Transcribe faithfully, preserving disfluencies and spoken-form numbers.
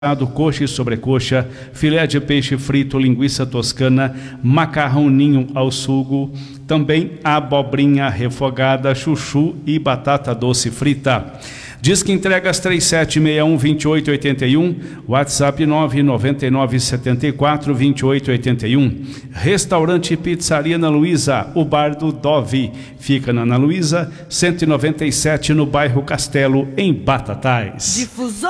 coxa e sobrecoxa, filé de peixe frito, linguiça toscana, macarrão ninho ao sugo, também abobrinha refogada, chuchu e batata doce frita. Diz que entregas três sete seis um, dois oito oito um, WhatsApp nove nove nove sete quatro, dois oito oito um. Restaurante Pizzaria Ana Luísa, o bar do Dove, fica na Ana Luísa, cento e noventa e sete, no bairro Castelo, em Batatais. Difusor.